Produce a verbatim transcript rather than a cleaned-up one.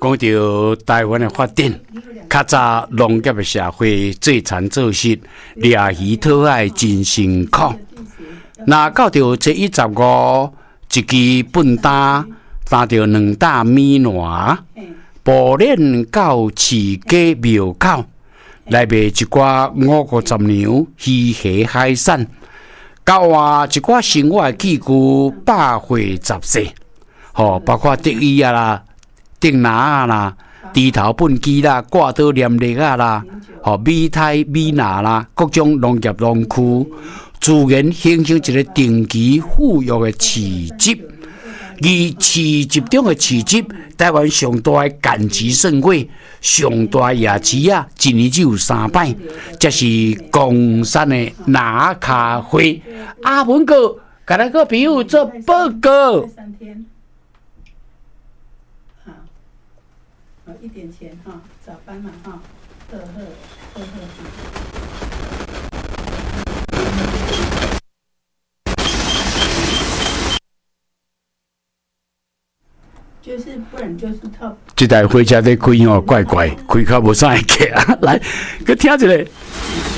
讲到台湾的发展，较早农业的社会做田做事，掠鱼讨海真辛苦。那到着这一十五，一支笨担担着两担米糜，步练到市街庙口，来卖一寡五五十牛、鱼虾海产，到换一寡生活器具、百货杂货，吼，包括竹椅啊啦、竹篮啊啦、猪头畚箕啦、挂刀黏力啊啦，吼，米胎、米拿啦，各种农业农区。自然形成一个长期富裕的市集，而市集中的市集，台湾上大的干市盛会，上大夜市啊，一年只有三摆，这是公山的拿卡会。阿文哥，甲咱个朋友做报告。 三天，好，好一点钱哈，早班嘛哈，呵呵呵呵哈。就是不然就是套。 这台火车在开哦，怪怪，开较无啥会客啊！来，佮听一下。